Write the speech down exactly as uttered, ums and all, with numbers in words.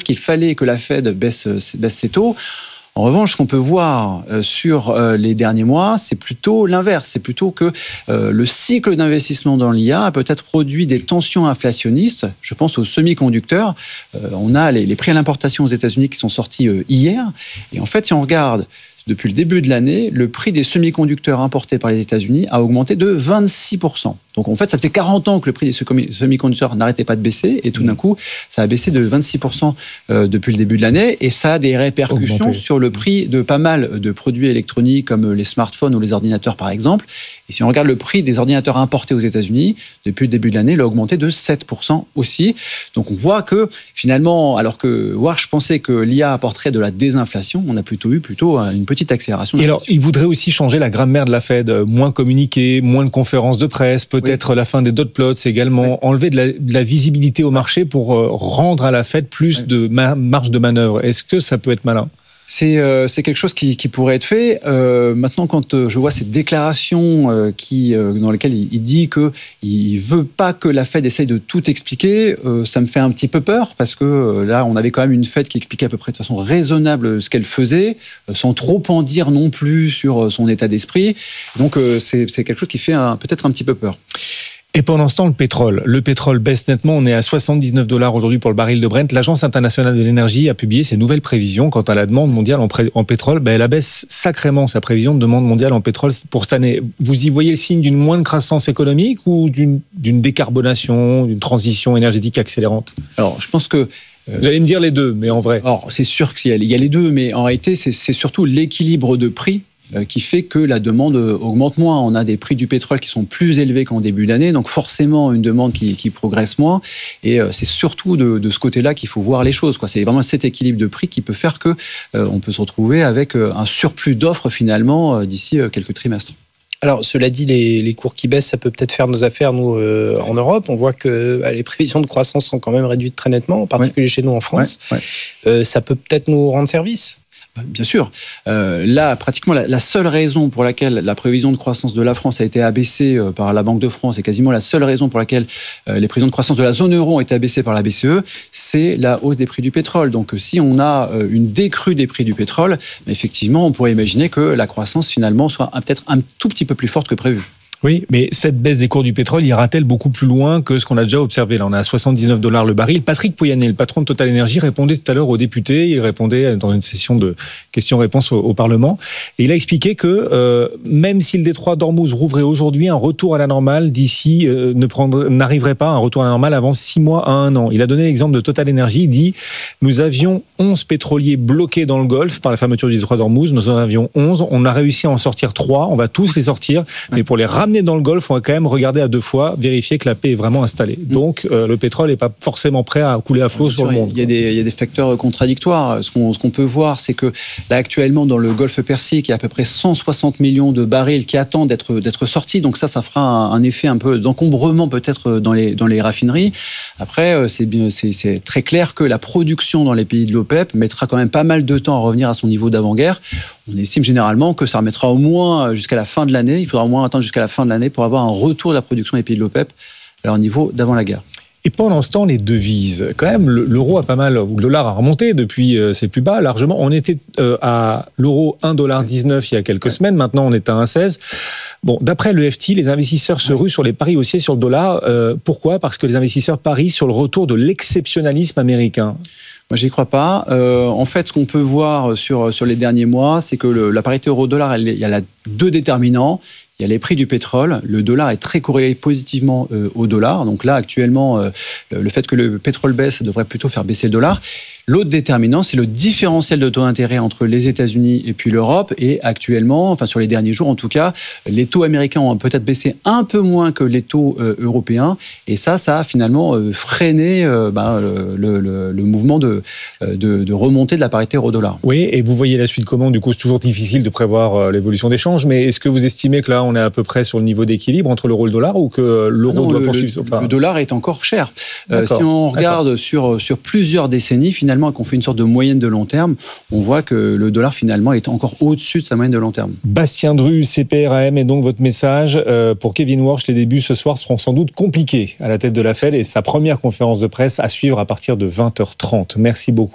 qu'il fallait que la Fed baisse, baisse ses taux. En revanche, ce qu'on peut voir euh, sur euh, les derniers mois, c'est plutôt l'inverse. C'est plutôt que euh, le cycle d'investissement dans l'I A a peut-être produit des tensions inflationnistes. Je pense aux semi-conducteurs. Euh, on a les, les prix à l'importation aux États-Unis qui sont sortis euh, hier. Et en fait, si on regarde depuis le début de l'année, le prix des semi-conducteurs importés par les États-Unis a augmenté de vingt-six pour cent. Donc en fait, ça faisait quarante ans que le prix des semi-conducteurs n'arrêtait pas de baisser, et tout d'un coup, ça a baissé de vingt-six pour cent depuis le début de l'année, et ça a des répercussions Augmenté. sur le prix de pas mal de produits électroniques comme les smartphones ou les ordinateurs par exemple. Et si on regarde le prix des ordinateurs importés aux États-Unis, depuis le début de l'année, il a augmenté de sept pour cent aussi. Donc on voit que finalement, alors que Warsh pensait que l'I A apporterait de la désinflation, on a plutôt eu plutôt une petite accélération. Et alors, il voudrait aussi changer la grammaire de la Fed, moins communiquer, moins de conférences de presse, peut-être oui. la fin des dot plots également, oui. enlever de la, de la visibilité au marché pour rendre à la Fed plus oui. de ma- marge de manœuvre. Est-ce que ça peut être malin ? C'est, euh, c'est quelque chose qui, qui pourrait être fait. Euh, maintenant, quand euh, je vois cette déclaration euh, qui, euh, dans laquelle il, il dit qu'il ne veut pas que la Fed essaye de tout expliquer, euh, ça me fait un petit peu peur, parce que euh, là, on avait quand même une Fed qui expliquait à peu près de façon raisonnable ce qu'elle faisait, euh, sans trop en dire non plus sur son état d'esprit. Donc, euh, c'est, c'est quelque chose qui fait un, peut-être un petit peu peur. Et pendant ce temps, le pétrole. Le pétrole baisse nettement. On est à soixante-dix-neuf dollars aujourd'hui pour le baril de Brent. L'Agence internationale de l'énergie a publié ses nouvelles prévisions quant à la demande mondiale en, pré- en pétrole. Ben, elle abaisse sacrément sa prévision de demande mondiale en pétrole pour cette année. Vous y voyez le signe d'une moindre croissance économique ou d'une, d'une décarbonation, d'une transition énergétique accélérante ? Alors, je pense que Vous allez me dire les deux, mais en vrai. Alors, c'est sûr qu'il y a, il y a les deux, mais en réalité, c'est, c'est surtout l'équilibre de prix qui fait que la demande augmente moins. On a des prix du pétrole qui sont plus élevés qu'en début d'année, donc forcément une demande qui, qui progresse moins. Et c'est surtout de, de ce côté-là qu'il faut voir les choses, quoi. C'est vraiment cet équilibre de prix qui peut faire que euh, on peut se retrouver avec un surplus d'offres finalement d'ici quelques trimestres. Alors, cela dit, les, les cours qui baissent, ça peut peut-être faire nos affaires, nous, euh, en Europe. On voit que bah, les prévisions de croissance sont quand même réduites très nettement, en particulier ouais. chez nous en France. Ouais, ouais. Euh, ça peut peut-être nous rendre service ? Bien sûr. Euh, là, pratiquement, la, la seule raison pour laquelle la prévision de croissance de la France a été abaissée euh, par la Banque de France, et quasiment la seule raison pour laquelle euh, les prévisions de croissance de la zone euro ont été abaissées par la B C E, c'est la hausse des prix du pétrole. Donc, si on a euh, une décrue des prix du pétrole, effectivement, on pourrait imaginer que la croissance, finalement, soit un, peut-être un tout petit peu plus forte que prévu. Oui, mais cette baisse des cours du pétrole ira-t-elle beaucoup plus loin que ce qu'on a déjà observé ? Là, on est à soixante-dix-neuf dollars le baril. Patrick Pouyanné, le patron de Total Energy, répondait tout à l'heure aux députés. Il répondait dans une session de questions-réponses au, au Parlement. Et il a expliqué que euh, même si le détroit d'Ormuz rouvrait aujourd'hui, un retour à la normale d'ici euh, ne prendre, n'arriverait pas, un retour à la normale avant six mois à un an. Il a donné l'exemple de Total Energy. Il dit « Nous avions onze pétroliers bloqués dans le Golfe par la fermeture du détroit d'Ormuz. Nous en avions onze. On a réussi à en sortir trois. On va tous les sortir. Mais pour les ramener dans le Golfe, on va quand même regarder à deux fois, vérifier que la paix est vraiment installée. Donc, euh, le pétrole n'est pas forcément prêt à couler à flot sur le monde. Il y a des, il y a des facteurs contradictoires. Ce qu'on, ce qu'on peut voir, c'est que là, actuellement, dans le Golfe Persique, il y a à peu près cent soixante millions de barils qui attendent d'être, d'être sortis. Donc ça, ça fera un, un effet un peu d'encombrement peut-être dans les, dans les raffineries. Après, c'est, bien, c'est, c'est très clair que la production dans les pays de l'OPEP mettra quand même pas mal de temps à revenir à son niveau d'avant-guerre. On estime généralement que ça remettra au moins jusqu'à la fin de l'année. Il faudra au moins attendre jusqu'à la fin de l'année pour avoir un retour de la production des pays de l'OPEP à leur niveau d'avant la guerre. Et pendant ce temps, les devises, quand même, l'euro a pas mal, ou le dollar a remonté depuis ses plus bas largement. On était à l'euro un virgule dix-neuf dollars il y a quelques ouais. semaines, maintenant on est à un virgule seize. Bon, d'après le F T, les investisseurs se ruent sur les paris haussiers sur le dollar. Euh, pourquoi ? Parce que les investisseurs parient sur le retour de l'exceptionnalisme américain. Moi, j'y crois pas. Euh, en fait, ce qu'on peut voir sur, sur les derniers mois, c'est que le, la parité euro-dollar, il y a là deux déterminants. Il y a les prix du pétrole. Le dollar est très corrélé positivement euh, au dollar. Donc là, actuellement, euh, le fait que le pétrole baisse devrait plutôt faire baisser le dollar. L'autre déterminant, c'est le différentiel de taux d'intérêt entre les États-Unis et puis l'Europe. Et actuellement, enfin sur les derniers jours en tout cas, les taux américains ont peut-être baissé un peu moins que les taux euh, européens. Et ça, ça a finalement euh, freiné euh, ben, le, le, le mouvement de, de, de remontée de la parité euro-dollar. Oui, et vous voyez la suite comment ? Du coup, c'est toujours difficile de prévoir euh, l'évolution des changes. Mais est-ce que vous estimez que là, on est à peu près sur le niveau d'équilibre entre l'euro et le dollar, ou que l'euro ah non, doit le, poursuivre enfin... Le dollar est encore cher. Euh, si on regarde sur, sur plusieurs décennies, finalement, qu'on fait une sorte de moyenne de long terme, on voit que le dollar finalement est encore au-dessus de sa moyenne de long terme. Bastien Drue, C P R A M, et donc votre message euh, pour Kevin Warsh. Les débuts ce soir seront sans doute compliqués à la tête de la Fed et sa première conférence de presse à suivre à partir de vingt heures trente. Merci beaucoup.